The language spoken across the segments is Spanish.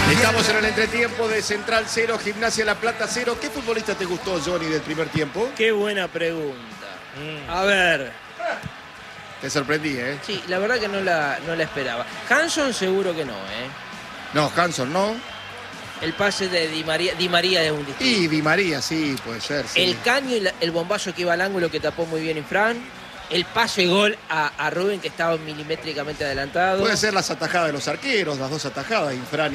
Estamos en el entretiempo de Central 0, Gimnasia La Plata 0. ¿Qué futbolista te gustó, Johnny, del primer tiempo? Qué buena pregunta. A ver. Te sorprendí, ¿eh? Sí, la verdad que no la esperaba. Hanson seguro que no, ¿eh? No, Hanson no. El pase de Di María es un distinto. Y Di María, sí, puede ser. Sí. El caño y el bombazo que iba al ángulo que tapó muy bien Infran. El pase gol a Rubén que estaba milimétricamente adelantado. Puede ser las atajadas de los arqueros, las dos atajadas, Infran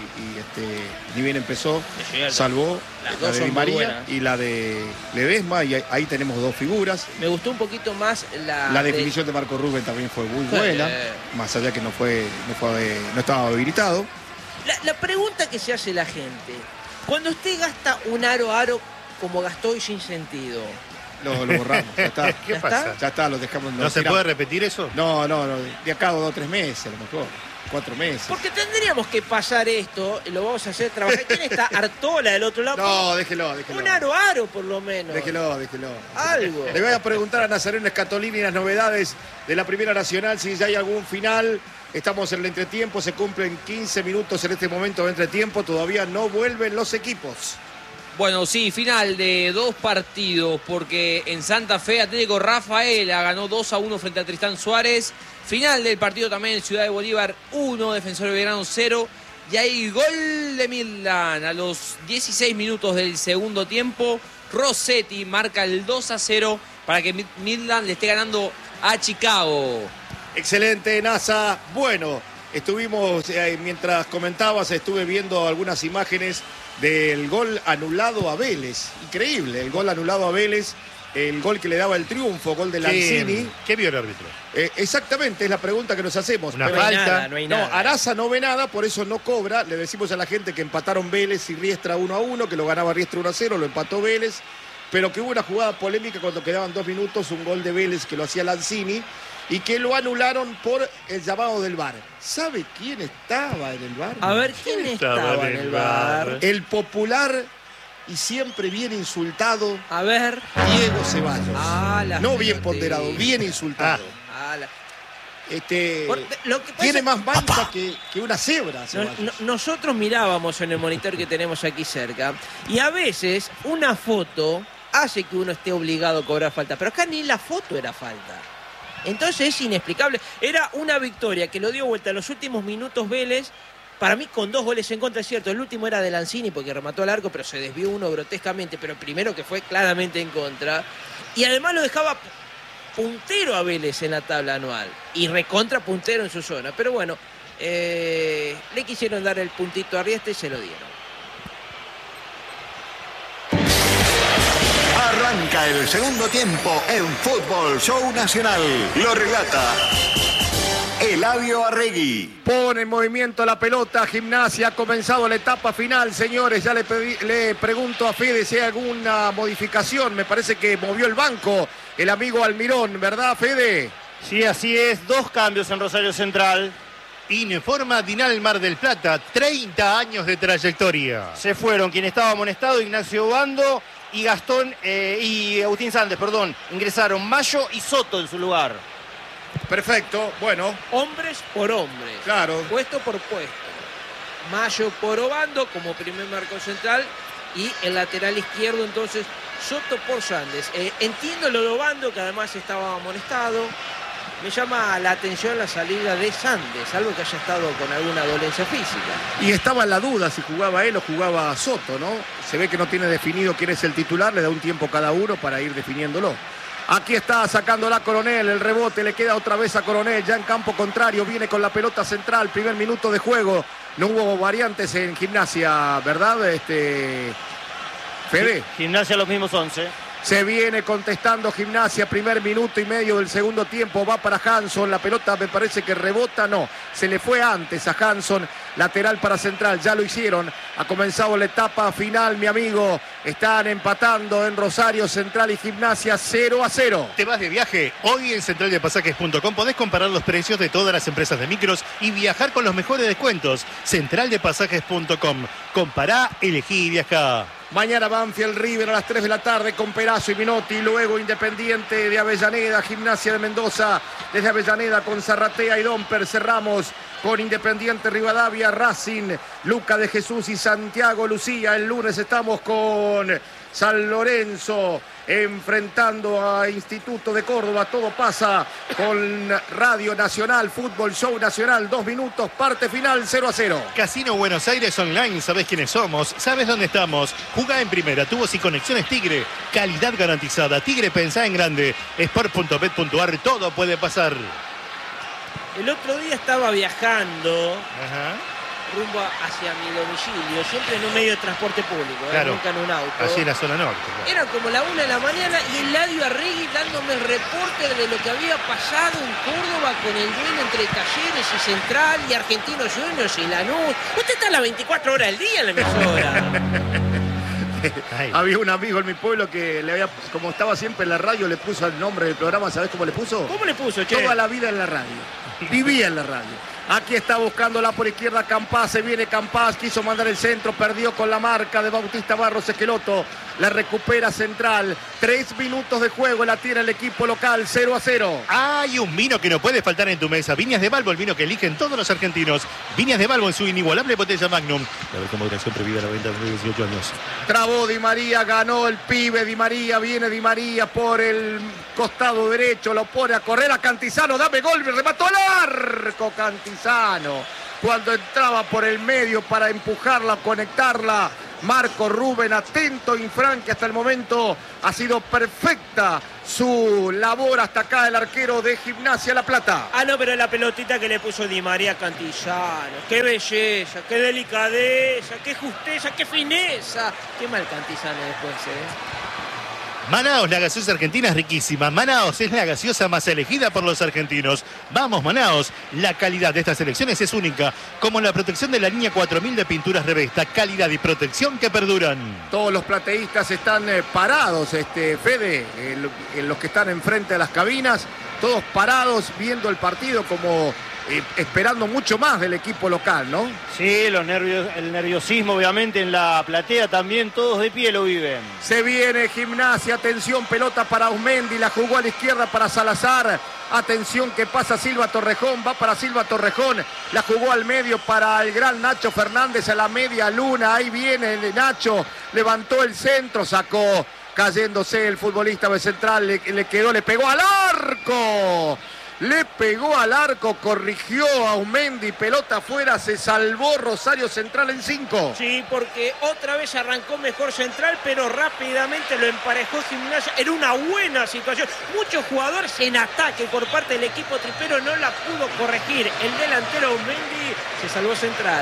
ni bien empezó, salvó Las la dos de son Di muy María buenas. y la de Ledesma, y ahí tenemos dos figuras. Me gustó un poquito más La definición de Marco Rubén también fue muy buena, más allá que no estaba habilitado. La pregunta que se hace la gente, cuando usted gasta un aro como gastó y sin sentido, Lo borramos, ya está. ¿Qué pasa? Ya está, lo dejamos. ¿No se puede repetir eso? No, de acá a 2 o 3 meses, a lo mejor. 4 meses. porque tendríamos que pasar esto, y lo vamos a hacer trabajar. ¿Quién está? Artola del otro lado. No, déjelo. Un aro por lo menos. Déjelo. Algo. Le voy a preguntar a Nazareno Escatolini las novedades de la Primera Nacional, si ya hay algún final. Estamos en el entretiempo, se cumplen 15 minutos en este momento de entretiempo, todavía no vuelven los equipos. Bueno, sí, final de 2 partidos, porque en Santa Fe Atlético Rafaela ganó 2-1 frente a Tristán Suárez. Final del partido también en Ciudad de Bolívar 1, Defensor de Belgrano 0. Y hay gol de Midland a los 16 minutos del segundo tiempo. Rossetti marca el 2-0 para que Midland le esté ganando a Chicago. Excelente, NASA. Bueno, estuvimos, mientras comentabas, estuve viendo algunas imágenes del gol anulado a Vélez. Increíble, el gol anulado a Vélez, el gol que le daba el triunfo, gol de Lanzini. ¿Qué vio el árbitro? Exactamente, es la pregunta que nos hacemos. Una Pero falta. No hay nada. Araza no ve nada, por eso no cobra. Le decimos a la gente que empataron Vélez y Riestra 1-1, que lo ganaba Riestra 1-0, lo empató Vélez. Pero que hubo una jugada polémica cuando quedaban 2 minutos, un gol de Vélez que lo hacía Lanzini y que lo anularon por el llamado del VAR. ¿Sabe quién estaba en el VAR? A ver, ¿quién estaba en el bar? El popular y siempre bien insultado A ver. Diego Ceballos. No bien ponderado, bien insultado. Lo que pasa Tiene más mancha que una cebra, Ceballos. Nosotros mirábamos en el monitor que tenemos aquí cerca y a veces una foto hace que uno esté obligado a cobrar falta, pero acá ni la foto era falta. Entonces es inexplicable. Era una victoria que lo dio vuelta en los últimos minutos Vélez, para mí con 2 goles en contra, es cierto. El último era de Lanzini porque remató al arco, pero se desvió uno grotescamente, pero el primero que fue claramente en contra. Y además lo dejaba puntero a Vélez en la tabla anual y recontra puntero en su zona. Pero bueno, le quisieron dar el puntito a Riestra y se lo dieron. Arranca el segundo tiempo en Fútbol Show Nacional. Lo relata Eladio Arregui. Pone en movimiento la pelota, Gimnasia, ha comenzado la etapa final, señores. Ya le pregunto a Fede si hay alguna modificación. Me parece que movió el banco el amigo Almirón, ¿verdad, Fede? Sí, así es. 2 cambios en Rosario Central. Informa Dinal Mar del Plata, 30 años de trayectoria. Se fueron quien estaba amonestado, Ignacio Bando y Gastón y Agustín Sández, ingresaron Mayo y Soto en su lugar. Perfecto, bueno. Hombres por hombres. Claro. Puesto por puesto. Mayo por Obando como primer marco central y el lateral izquierdo entonces Soto por Sández. Entiendo lo de Obando, que además estaba amonestado. Me llama la atención la salida de Sández, algo que haya estado con alguna dolencia física. Y estaba en la duda si jugaba él o jugaba Soto, ¿no? Se ve que no tiene definido quién es el titular, le da un tiempo cada uno para ir definiéndolo. Aquí está sacándola Coronel, el rebote le queda otra vez a Coronel, ya en campo contrario, viene con la pelota central, primer minuto de juego. No hubo variantes en Gimnasia, ¿verdad? Fede. Gimnasia los mismos 11. Se viene contestando Gimnasia, primer minuto y medio del segundo tiempo, va para Hanson, la pelota me parece que rebota, no, se le fue antes a Hanson, lateral para Central, ya lo hicieron, ha comenzado la etapa final, mi amigo, están empatando en Rosario Central y Gimnasia 0-0. ¿Te vas de viaje? Hoy en centraldepasajes.com podés comparar los precios de todas las empresas de micros y viajar con los mejores descuentos. Centraldepasajes.com, compará, elegí y viajá. Mañana Banfield River a las 3 de la tarde con Perazo y Minotti. Luego Independiente de Avellaneda, Gimnasia de Mendoza desde Avellaneda con Zarratea y Domper. Cerramos con Independiente Rivadavia, Racing, Luca de Jesús y Santiago Lucía. El lunes estamos con San Lorenzo enfrentando a Instituto de Córdoba. Todo pasa con Radio Nacional, Fútbol Show Nacional. 2 minutos, parte final, 0-0. Casino Buenos Aires Online, sabés quiénes somos, sabes dónde estamos. Jugá en primera, tubos y conexiones Tigre. Calidad garantizada. Tigre, pensá en grande. Sport.bet.ar, todo puede pasar. El otro día estaba viajando Ajá. rumbo hacia mi domicilio, siempre en un medio de transporte público, Claro. nunca en un auto. Allí en la zona norte. Claro. Era como la 1 de la mañana y Eladio Arregui dándome el reporte de lo que había pasado en Córdoba con el duelo entre Talleres y Central y Argentinos Juniors y Lanús. Usted está a las 24 horas del día en la emisora. Ay. Había un amigo en mi pueblo que le había, como estaba siempre en la radio, le puso el nombre del programa. ¿Sabés cómo le puso? ¿Cómo le puso, che? Toda la vida en la radio. Vivía en la radio. Aquí está buscándola por izquierda Campás, se viene Campás, quiso mandar el centro, perdió con la marca de Bautista Barros Esqueloto, la recupera Central, 3 minutos de juego, la tiene el equipo local, 0-0. Hay un vino que no puede faltar en tu mesa. Viñas de Balbo, el vino que eligen todos los argentinos. Viñas de Balbo en su inigualable botella Magnum. La versión moderación prohibida a la venta de 18 años. Trabó Di María, ganó el pibe Di María, viene Di María por el costado derecho, lo pone a correr a Cantizano, dame gol, remató al arco Cantizano. Cuando entraba por el medio para empujarla, conectarla, Marco Rubén, atento Infran, que hasta el momento ha sido perfecta su labor. Hasta acá el arquero de Gimnasia La Plata. Ah, no, pero la pelotita que le puso Di María a Cantizano. Qué belleza, qué delicadeza, qué justeza, qué fineza. Qué mal Cantizano después, Manaos, la gaseosa argentina es riquísima. Manaos es la gaseosa más elegida por los argentinos. Vamos, Manaos. La calidad de estas selecciones es única, como la protección de la línea 4000 de pinturas Revesta. Calidad y protección que perduran. Todos los plateístas están parados, Fede, los que están enfrente de las cabinas, todos parados viendo el partido como esperando mucho más del equipo local, ¿no? Sí, los nervios, el nerviosismo obviamente en la platea también, todos de pie lo viven. Se viene Gimnasia, atención, pelota para Ausmendi, la jugó a la izquierda para Salazar. Atención que pasa Silva Torrejón, va para Silva Torrejón, la jugó al medio para el gran Nacho Fernández a la media luna. Ahí viene el Nacho, levantó el centro, sacó, cayéndose el futbolista de Central, le quedó, le pegó al arco. Le pegó al arco, corrigió a Ausmendi, pelota afuera, se salvó Rosario Central en 5. Sí, porque otra vez arrancó mejor Central, pero rápidamente lo emparejó Gimnasia. Era una buena situación. Muchos jugadores en ataque por parte del equipo tripero no la pudo corregir. El delantero Ausmendi se salvó Central.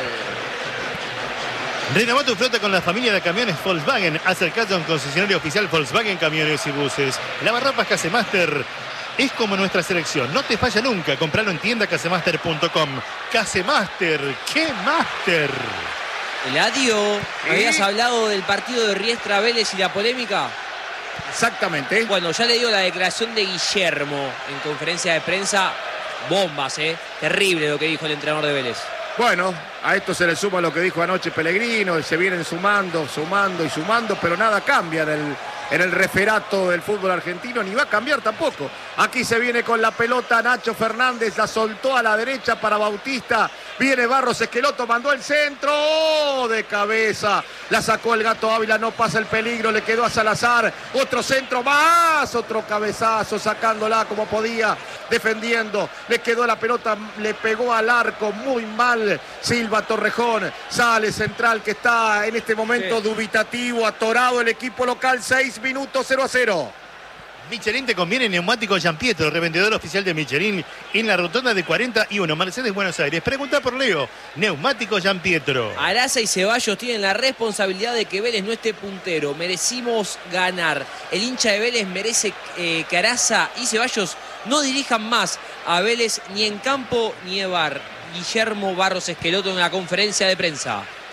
Renová tu flota con la familia de camiones Volkswagen. Acercate a un concesionario oficial Volkswagen Camiones y Buses. Lavarropas Casemaster es como nuestra selección. No te falla nunca. Compralo en tienda casemaster.com. Casemaster, ¡qué máster! Eladio, ¿habías hablado del partido de Riestra Vélez y la polémica? Exactamente. Bueno, ya le digo la declaración de Guillermo en conferencia de prensa. Bombas, terrible lo que dijo el entrenador de Vélez. Bueno, a esto se le suma lo que dijo anoche Pellegrino, se vienen sumando, pero nada cambia en el referato del fútbol argentino, ni va a cambiar tampoco. Aquí se viene con la pelota Nacho Fernández, la soltó a la derecha para Bautista, viene Barros Esqueloto, mandó el centro, ¡oh! De cabeza, la sacó el Gato Ávila, no pasa el peligro, le quedó a Salazar, otro centro más, otro cabezazo, sacándola como podía, defendiendo, le quedó la pelota, le pegó al arco, muy mal Silva Torrejón, sale Central que está en este momento dubitativo, atorado el equipo local, 6 minutos, 0-0. Michelin te conviene neumático Gianpietro, revendedor oficial de Michelin en la rotonda de 41, Mercedes, Buenos Aires. Pregunta por Leo, neumático Gianpietro. Araza y Ceballos tienen la responsabilidad de que Vélez no esté puntero. Merecimos ganar. El hincha de Vélez merece que Araza y Ceballos no dirijan más a Vélez ni en campo ni en bar. Guillermo Barros Esqueloto en una conferencia de prensa.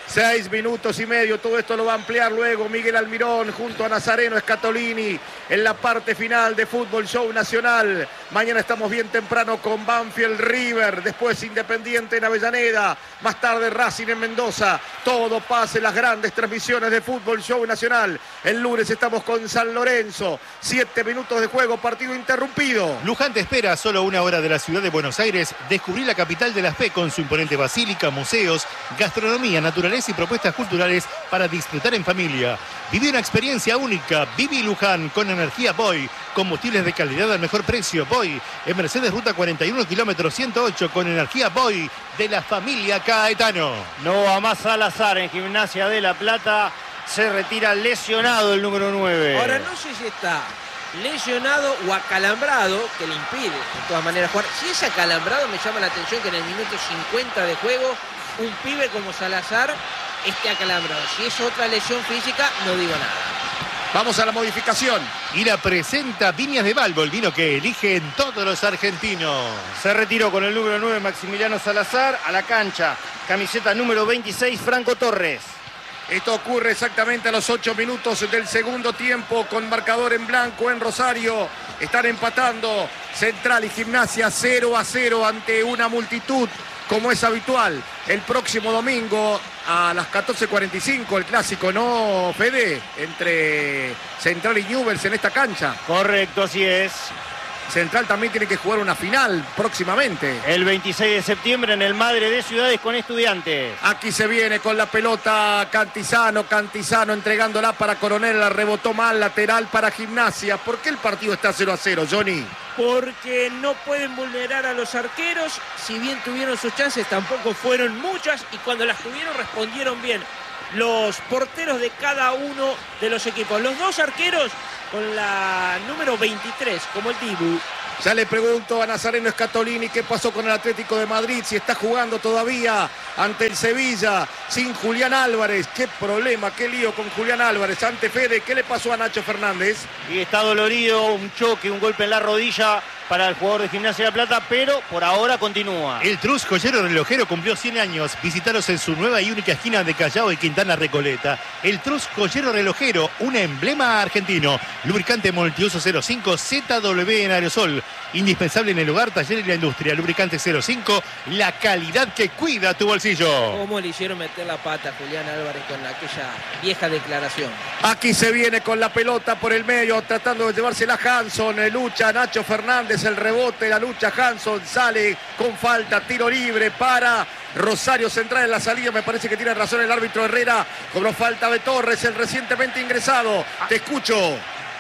6 minutos y medio, todo esto lo va a ampliar luego Miguel Almirón junto a Nazareno Scatolini en la parte final de Fútbol Show Nacional. Mañana estamos bien temprano con Banfield River, después Independiente en Avellaneda, más tarde Racing en Mendoza. Todo pasa en las grandes transmisiones de Fútbol Show Nacional. El lunes estamos con San Lorenzo, 7 minutos de juego, partido interrumpido. Luján te espera a solo 1 hora de la ciudad de Buenos Aires. Descubrí la capital de la fe con su imponente basílica, museos, gastronomía, naturaleza y propuestas culturales para disfrutar en familia. Viví una experiencia única. Viví Luján con energía Boy. Combustibles de calidad al mejor precio. Boy. En Mercedes Ruta 41, kilómetro 108 con energía Boy de la familia Caetano. No va más Salazar en Gimnasia de La Plata. Se retira lesionado el número 9. Ahora no sé si está lesionado o acalambrado, que le impide de todas maneras jugar. Si es acalambrado, me llama la atención que en el minuto 50 de juego un pibe como Salazar esté acalambrado. Si es otra lesión física, no digo nada. Vamos a la modificación. Y la presenta Viñas de Balbo, el vino que eligen todos los argentinos. Se retiró con el número 9 Maximiliano Salazar. A la cancha, camiseta número 26 Franco Torres. Esto ocurre exactamente a los 8 minutos del segundo tiempo con marcador en blanco en Rosario. Están empatando Central y Gimnasia 0-0 ante una multitud como es habitual. El próximo domingo a las 14:45 el clásico, ¿no, Fede? Entre Central y Newell's en esta cancha. Correcto, así es. Central también tiene que jugar una final próximamente. El 26 de septiembre en el Madre de Ciudades con Estudiantes. Aquí se viene con la pelota Cantizano entregándola para Coronel, la rebotó mal, lateral para Gimnasia. ¿Por qué el partido está 0-0, Johnny? Porque no pueden vulnerar a los arqueros. Si bien tuvieron sus chances, tampoco fueron muchas. Y cuando las tuvieron, respondieron bien los porteros de cada uno de los equipos. Los dos arqueros con la número 23, como el Dibu. Ya le pregunto a Nazareno Scatolini qué pasó con el Atlético de Madrid, si está jugando todavía ante el Sevilla sin Julián Álvarez. Qué problema, qué lío con Julián Álvarez. Ante Fede, ¿qué le pasó a Nacho Fernández? Y está dolorido, un choque, un golpe en la rodilla para el jugador de Gimnasia de La Plata, pero por ahora continúa. El Trus Joyero Relojero cumplió 100 años. Visítalos en su nueva y única esquina de Callao y Quintana Recoleta. El Trus Joyero Relojero, un emblema argentino. Lubricante multiuso 05 ZW en aerosol. Indispensable en el hogar, taller y la industria. Lubricante 05, la calidad que cuida tu bolsillo. ¿Cómo le hicieron meter la pata a Julián Álvarez con aquella vieja declaración? Aquí se viene con la pelota por el medio, tratando de llevársela Hanson. Lucha Nacho Fernández, el rebote, la lucha Hanson, sale con falta, tiro libre para Rosario Central en la salida. Me parece que tiene razón el árbitro Herrera. Cobró falta de Torres, el recientemente ingresado. Te escucho.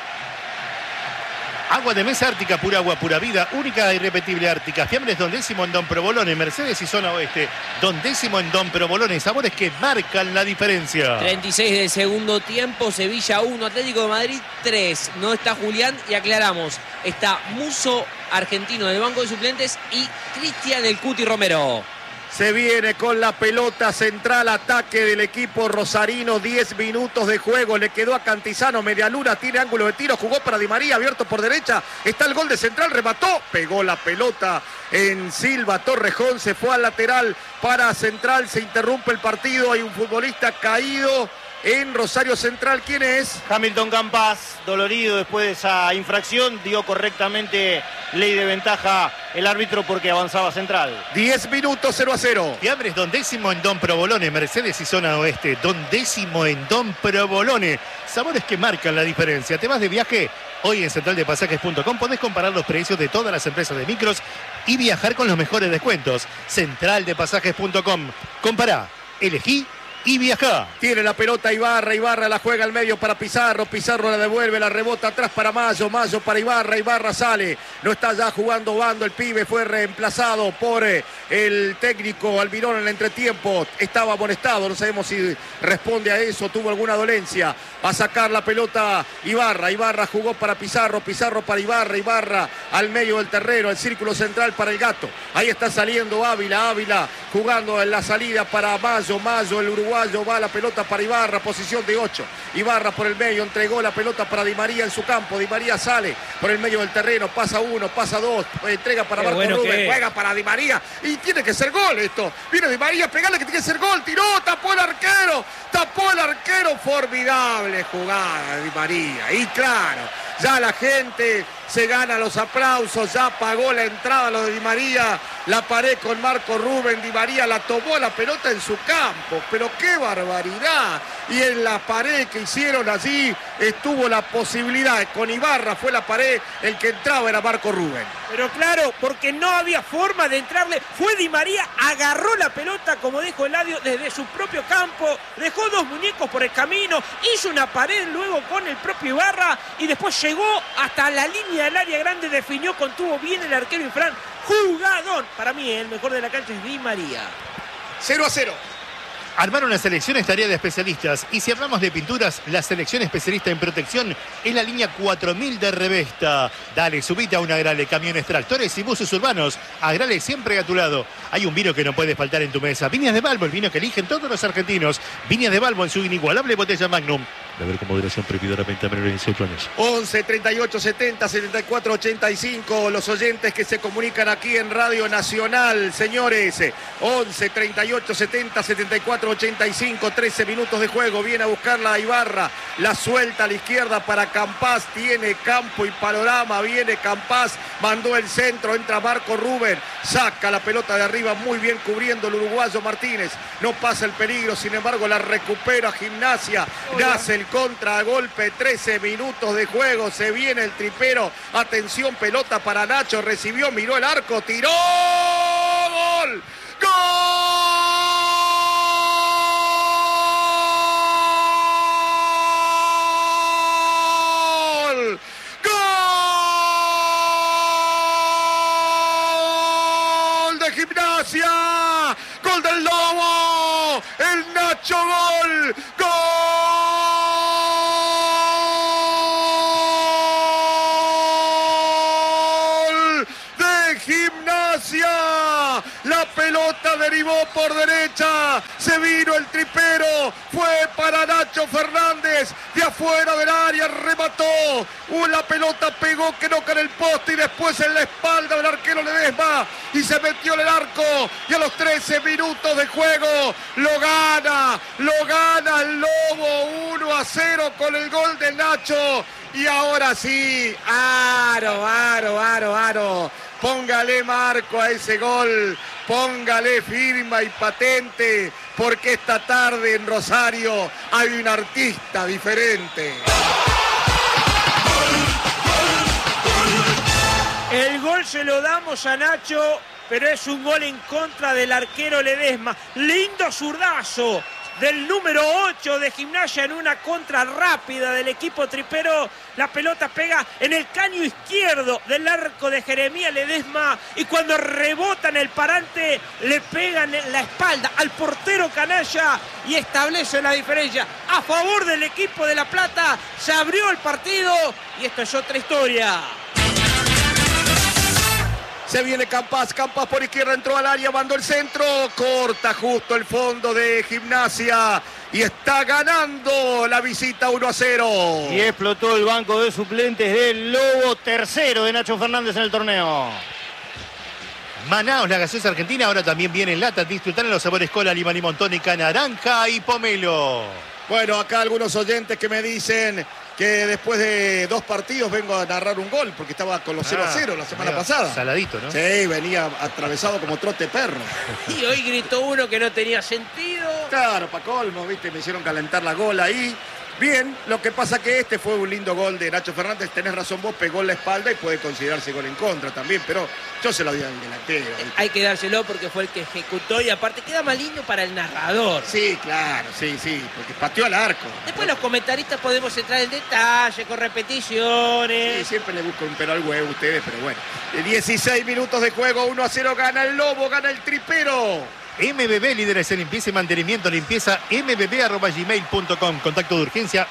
Agua de mesa Ártica, pura agua, pura vida, única e irrepetible Ártica. Fiambres Don Décimo en Don Provolone, Mercedes y Zona Oeste. Don Décimo en Don Provolone, sabores que marcan la diferencia. 36 del segundo tiempo, Sevilla 1, Atlético de Madrid 3. No está Julián y aclaramos, está Muso, argentino del banco de suplentes, y Cristian El Cuti Romero. Se viene con la pelota Central, ataque del equipo rosarino, 10 minutos de juego, le quedó a Cantizano, media luna, tiene ángulo de tiro, jugó para Di María, abierto por derecha, está el gol de Central, remató, pegó la pelota en Silva, Torrejón se fue al lateral para Central, se interrumpe el partido, hay un futbolista caído en Rosario Central. ¿Quién es? Hamilton Campas, dolorido después de esa infracción, dio correctamente ley de ventaja el árbitro porque avanzaba Central. 10 minutos, 0-0. Fiambres Don Décimo en Don Provolone, Mercedes y Zona Oeste. Don Décimo en Don Provolone. Sabores que marcan la diferencia. ¿Te vas de viaje? Hoy en centraldepasajes.com podés comparar los precios de todas las empresas de micros y viajar con los mejores descuentos. Centraldepasajes.com. Compará, elegí y viajá. Tiene la pelota Ibarra la juega al medio para Pizarro la devuelve, la rebota atrás para Mayo para Ibarra sale, no está ya jugando Bando, el pibe fue reemplazado por el técnico Almirón en el entretiempo, estaba amonestado, no sabemos si responde a eso, tuvo alguna dolencia, va a sacar la pelota Ibarra jugó para Pizarro para Ibarra al medio del terreno, el círculo central para el Gato, ahí está saliendo Ávila jugando en la salida para Mayo, el uruguayo uruguayo, va la pelota para Ibarra, posición de 8. Ibarra por el medio, entregó la pelota para Di María en su campo. Di María sale por el medio del terreno, pasa 1, pasa 2, entrega para Marco Rubén, juega para Di María y tiene que ser gol esto. Viene Di María, pegarle que tiene que ser gol, tiró, tapó el arquero, formidable jugada de Di María. Y claro, ya la gente se gana los aplausos, ya pagó la entrada lo de Di María, la pared con Marco Rubén, Di María la tomó la pelota en su campo, pero qué barbaridad. Y en la pared que hicieron allí estuvo la posibilidad, con Ibarra fue la pared, el que entraba era Marco Rubén. Pero claro, porque no había forma de entrarle, fue Di María, agarró la pelota, como dijo Eladio, desde su propio campo, dejó 2 muñecos por el camino, hizo una pared luego con el propio Ibarra y después llegó hasta la línea del área grande, definió, contuvo bien el arquero Infran. Jugadón. Para mí el mejor de la cancha es Di María. 0-0. Armar una selección es tarea de especialistas. Y si hablamos de pinturas, la selección especialista en protección es la línea 4000 de Revesta. Dale, subite a un Agrale, camiones, tractores y buses urbanos. Agrale siempre a tu lado. Hay un vino que no puede faltar en tu mesa. Viñas de Balbo, el vino que eligen todos los argentinos. Viñas de Balbo en su inigualable botella Magnum. Beber con moderación, prohibido a 20 menores de 18 años. 11 38 70 74 85. Los oyentes que se comunican aquí en Radio Nacional, señores. 11 38 70 74 85. 13 minutos de juego. Viene a buscarla a Ibarra. La suelta a la izquierda para Campás. Tiene campo y panorama. Viene Campás. Mandó el centro. Entra Marco Rubén. Saca la pelota de arriba. Muy bien cubriendo el uruguayo Martínez. No pasa el peligro. Sin embargo, la recupera Gimnasia. Nace el contragolpe, 13 minutos de juego, se viene el tripero, atención, pelota para Nacho, recibió, miró el arco, tiró, gol, gol, gol de Gimnasia, gol del Lobo, el Nacho, gol, gol de Gimnasia. La pelota derivó por derecha, se vino el tripero, fue para Nacho Fernández, de afuera del área, remató, la pelota pegó que no en el poste y después en la espalda del arquero Ledesma y se metió en el arco y a los 13 minutos de juego lo gana el Lobo 1-0 con el gol de Nacho. Y ahora sí, aro. Póngale marco a ese gol, póngale firma y patente, porque esta tarde en Rosario hay un artista diferente. El gol se lo damos a Nacho, pero es un gol en contra del arquero Ledesma. Lindo zurdazo del número 8 de Gimnasia en una contra rápida del equipo tripero. La pelota pega en el caño izquierdo del arco de Jeremías Ledesma y cuando rebota en el parante le pegan en la espalda al portero canalla y establece la diferencia a favor del equipo de La Plata. Se abrió el partido y esto es otra historia. Se viene Campás por izquierda, entró al área, mandó el centro, corta justo el fondo de Gimnasia y está ganando la visita 1-0. Y explotó el banco de suplentes del Lobo, tercero de Nacho Fernández en el torneo. Manaos, la gaseosa argentina, ahora también viene en lata. Disfrutar en los sabores cola, limón, tónica, naranja y pomelo. Bueno, acá algunos oyentes que me dicen que después de 2 partidos vengo a narrar un gol, porque estaba con los 0-0 la semana pasada. Saladito, ¿no? Sí, venía atravesado como trote perro. Y hoy gritó uno que no tenía sentido. Claro, pa' colmo, viste, me hicieron calentar la gola ahí. Bien, lo que pasa que este fue un lindo gol de Nacho Fernández, tenés razón vos, pegó en la espalda y puede considerarse gol en contra también, pero yo se lo di al delantero. Hay que dárselo porque fue el que ejecutó y aparte queda más lindo para el narrador. Sí, claro, sí, porque pateó al arco. Después los comentaristas podemos entrar en detalle, con repeticiones. Sí, siempre le busco un pelo al huevo a ustedes, pero bueno. 16 minutos de juego, 1-0, gana el Lobo, gana el tripero. MBB, líderes en limpieza y mantenimiento. Limpieza mbb@gmail.com. Contacto de urgencia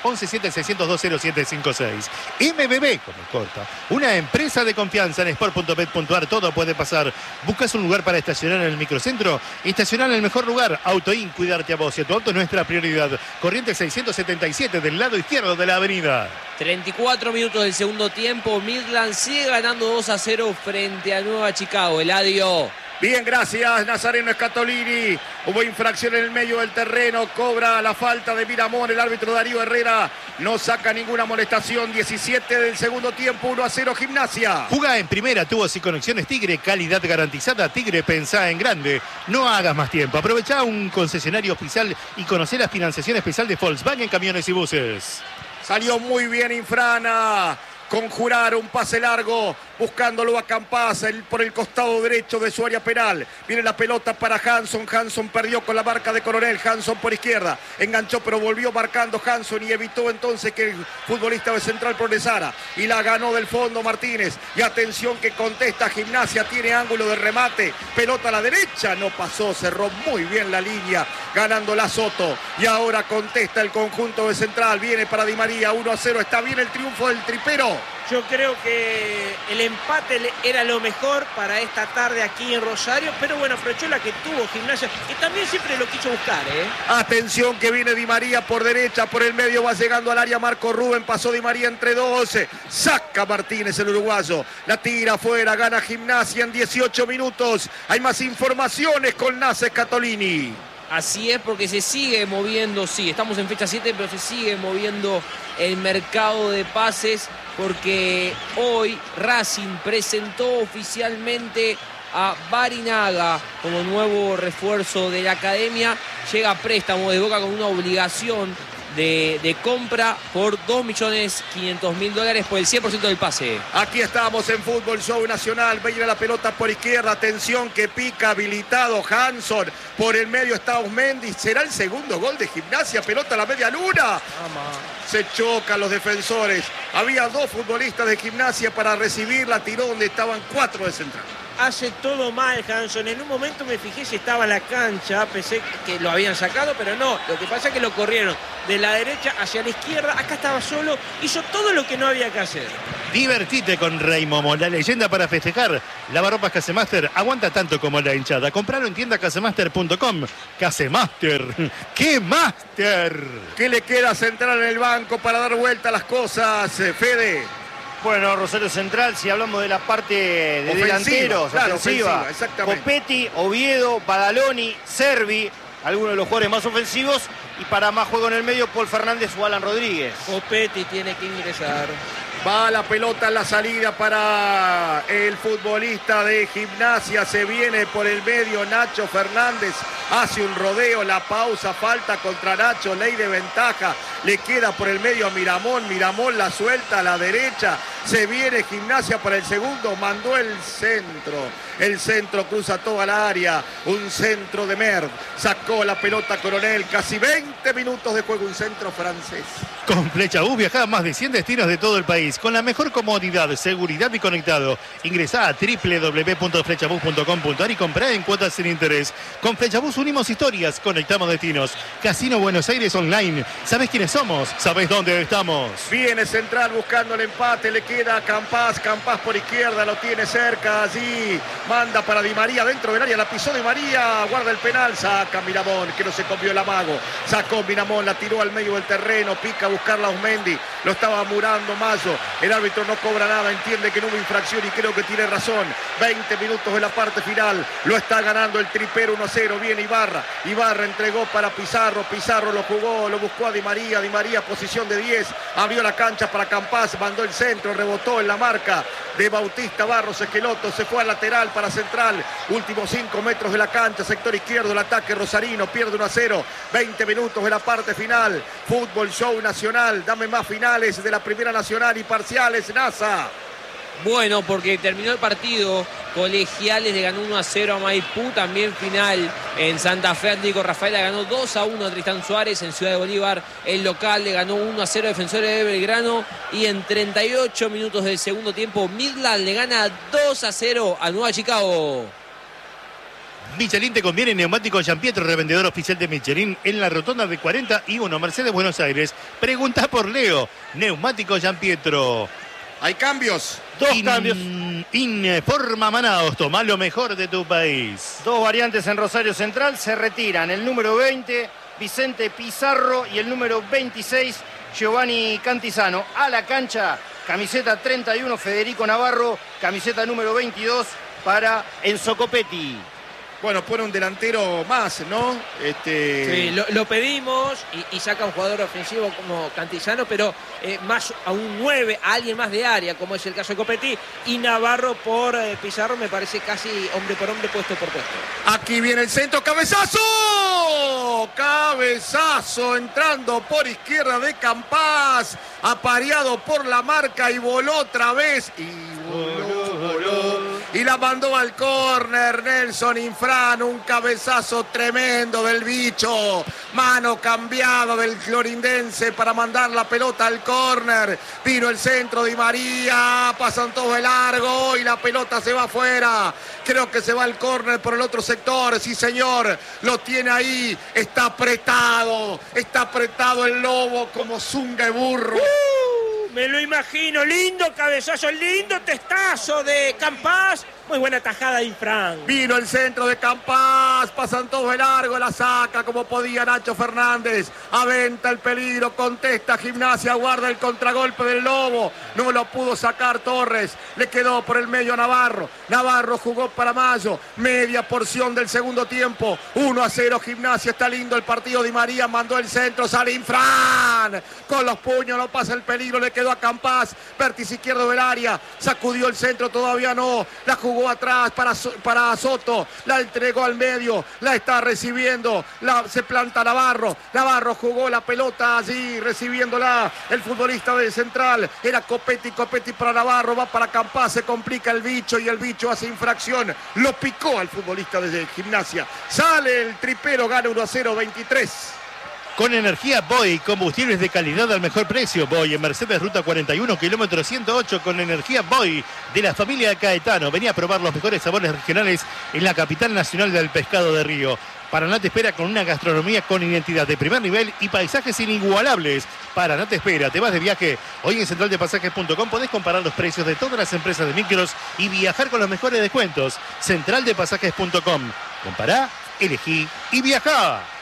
117-602-0756. MBB, como corta. Una empresa de confianza en sport.bet.ar. Todo puede pasar. ¿Buscas un lugar para estacionar en el microcentro? Estacionar en el mejor lugar. Autoin, cuidarte a vos y a tu auto es nuestra prioridad. Corriente 677 del lado izquierdo de la avenida. 34 minutos del segundo tiempo. Midland sigue ganando 2-0 frente a Nueva Chicago. Eladio. Bien, gracias, Nazareno Scatolini. Hubo infracción en el medio del terreno, cobra la falta de Miramón, el árbitro Darío Herrera no saca ninguna amonestación. 17 del segundo tiempo, 1-0 Gimnasia. Jugá en primera, tubos y conexiones Tigre, calidad garantizada. Tigre, pensá en grande. No hagas más tiempo. Aprovechá un concesionario oficial y conocé la financiación especial de Volkswagen Camiones y Buses. Salió muy bien Infrana. Conjurar un pase largo, buscándolo a Campaz por el costado derecho de su área penal. Viene la pelota para Hanson. Hanson perdió con la marca de Coronel. Hanson por izquierda. Enganchó, pero volvió marcando Hanson y evitó entonces que el futbolista de Central progresara. Y la ganó del fondo Martínez. Y atención que contesta Gimnasia. Tiene ángulo de remate. Pelota a la derecha. No pasó. Cerró muy bien la línea. Ganándola Soto. Y ahora contesta el conjunto de Central. Viene para Di María. 1-0. Está bien el triunfo del tripero. Yo creo que el empate era lo mejor para esta tarde aquí en Rosario, pero bueno, aprovechó la que tuvo Gimnasia, que también siempre lo quiso buscar, ¿eh? Atención que viene Di María por derecha, por el medio va llegando al área Marco Rubén, pasó Di María entre 12, saca Martínez el uruguayo, la tira afuera, gana Gimnasia en 18 minutos. Hay más informaciones con Nace Scatolini. Así es, porque se sigue moviendo, sí, estamos en fecha 7, pero se sigue moviendo el mercado de pases, porque hoy Racing presentó oficialmente a Barinaga como nuevo refuerzo de la academia. Llega a préstamo de Boca con una obligación de compra por $2.500.000 por el 100% del pase. Aquí estamos en Fútbol Show Nacional. Viene la pelota por izquierda. Atención que pica habilitado Hanson. Por el medio está Osmendi. ¿Será el segundo gol de Gimnasia? Pelota a la media luna. Se chocan los defensores. Había dos futbolistas de Gimnasia para recibirla. Tiró donde estaban 4 de Central. Hace todo mal Hanson. En un momento me fijé si estaba en la cancha, pensé que lo habían sacado, pero no. Lo que pasa es que lo corrieron de la derecha hacia la izquierda. Acá estaba solo, hizo todo lo que no había que hacer. Divertite con Rey Momo, la leyenda para festejar. Lavarropas Casemaster aguanta tanto como la hinchada. Compralo en tienda casemaster.com. Casemaster, ¡qué máster! ¿Qué le queda a Central en el banco para dar vuelta a las cosas, Fede? Bueno, Rosario Central, si hablamos de la parte de Ofensiva, delanteros, claro, ofensiva, exactamente. Copetti, Oviedo, Badaloni, Servi, algunos de los jugadores más ofensivos, y para más juego en el medio, Paul Fernández o Alan Rodríguez. Copetti tiene que ingresar. Va la pelota en la salida para el futbolista de Gimnasia. Se viene por el medio Nacho Fernández. Hace un rodeo, la pausa, falta contra Nacho, ley de ventaja. Le queda por el medio a Miramón. Miramón la suelta a la derecha. Se viene Gimnasia para el segundo. Mandó el centro. El centro cruza toda la área. Un centro de Merd. Sacó la pelota Coronel. Casi 20 minutos de juego. Un centro francés. Con Flechabús viajá a más de 100 destinos de todo el país. Con la mejor comodidad, seguridad y conectado. Ingresá a www.flechabús.com.ar y comprá en cuotas sin interés. Con Flechabús unimos historias, conectamos destinos. Casino Buenos Aires Online. ¿Sabés quiénes somos? ¿Sabés dónde estamos? Viene Central buscando el empate. Le queda a Campaz. Campaz por izquierda. Lo tiene cerca. Allí manda para Di María dentro del área. La pisó Di María. Guarda el penal. Saca Miramón, que no se comió el amago. Sacó Miramón. La tiró al medio del terreno. Pica a buscarla Osmendi. Lo estaba murando Mayo. El árbitro no cobra nada. Entiende que no hubo infracción y creo que tiene razón. 20 minutos de la parte final. Lo está ganando el tripero 1-0. Viene Ibarra. Ibarra entregó para Pizarro. Pizarro lo jugó. Lo buscó a Di María. Di María posición de 10. Abrió la cancha para Campaz. Mandó el centro. Rebotó en la marca de Bautista Barros Esqueloto. Se fue al lateral para Central. Últimos 5 metros de la cancha. Sector izquierdo. El ataque rosarino. Pierde 1-0. 20 minutos de la parte final. Fútbol Show Nacional. Dame más finales de la Primera Nacional y parciales. NASA. Bueno, porque terminó el partido. Colegiales le ganó 1-0 a Maipú. También final en Santa Fe. Atlético Rafaela ganó 2-1 a Tristán Suárez. En Ciudad de Bolívar el local le ganó 1-0 a Defensores de Belgrano. Y en 38 minutos del segundo tiempo Midland le gana 2-0 a Nueva Chicago. Michelin te conviene. Neumático Giampietro, revendedor oficial de Michelin en la rotonda de 41 Mercedes, Buenos Aires. Pregunta por Leo. Neumático Giampietro. Hay cambios. Dos cambios. Informa Manaos, toma lo mejor de tu país. Dos variantes en Rosario Central. Se retiran el número 20, Vicente Pizarro, y el número 26, Giovanni Cantizano. A la cancha, camiseta 31, Federico Navarro. Camiseta número 22 para Enzo Copetti. Bueno, pone un delantero más, ¿no? Sí, lo pedimos y saca un jugador ofensivo como Cantizano, pero más a un 9, a alguien más de área, como es el caso de Copetti, y Navarro por Pizarro me parece casi hombre por hombre, puesto por puesto. Aquí viene el centro, cabezazo. Cabezazo entrando por izquierda de Campás, apareado por la marca y voló otra vez. Y voló. Y la mandó al córner Nelson Infran, un cabezazo tremendo del bicho. Mano cambiada del clorindense para mandar la pelota al córner. Vino el centro Di María, pasan todos de largo y la pelota se va afuera. Creo que se va al córner por el otro sector. Sí, señor, lo tiene ahí. Está apretado el lobo como zunga de burro. Me lo imagino, lindo cabezazo, lindo testazo de Campás. Muy buena tajada de Infran. Vino el centro de Campás, pasan todos de largo, la saca como podía Nacho Fernández. Aventa el peligro, contesta Gimnasia, guarda el contragolpe del Lobo. No lo pudo sacar Torres, le quedó por el medio a Navarro. Navarro jugó para Mayo, media porción del segundo tiempo. 1-0 Gimnasia, está lindo el partido. Di María mandó el centro, sale Infran. Con los puños no pasa el peligro, le quedó a Campás. Vértice izquierdo del área, sacudió el centro, todavía no. La jugó atrás para Soto, la entregó al medio, la está recibiendo, se planta Navarro jugó la pelota allí recibiéndola el futbolista de Central, era Copetti para Navarro, va para Campás, se complica el bicho y el bicho hace infracción, lo picó al futbolista de Gimnasia, sale el tripero, gana 1-0, 23. Con energía Boy, combustibles de calidad al mejor precio. Boy en Mercedes, ruta 41, kilómetro 108, con energía Boy de la familia Caetano. Venía a probar los mejores sabores regionales en la capital nacional del pescado de Río. Paraná te espera con una gastronomía con identidad de primer nivel y paisajes inigualables. Paraná te espera. Te vas de viaje. Hoy en centraldepasajes.com podés comparar los precios de todas las empresas de micros y viajar con los mejores descuentos. Centraldepasajes.com. Compará, elegí y viajá.